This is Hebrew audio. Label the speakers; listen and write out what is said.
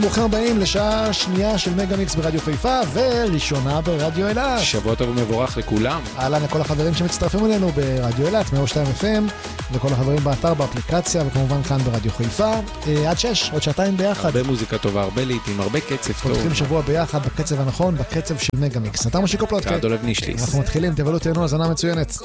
Speaker 1: ברוכים הבאים לשעה שנייה של מגה מיקס ברדיו חיפה וראשונה ברדיו אילת.
Speaker 2: שבוע טוב ומבורך לכולם.
Speaker 1: אהלן לכל החברים שמצטרפים אלינו ברדיו אילת 102 FM וכל החברים באתר, באפליקציה וכמובן כאן ברדיו חיפה עד 6, עוד שעתיים ביחד.
Speaker 2: הרבה מוזיקה טובה, הרבה לעיתים, הרבה קצב טוב.
Speaker 1: פותחים שבוע ביחד בקצב הנכון, בקצב של מגה מיקס. נתן משיקו פלוטקה.
Speaker 2: דולב נישליס.
Speaker 1: אנחנו מתחילים, תבלו תהנו, הזנה מצוינת.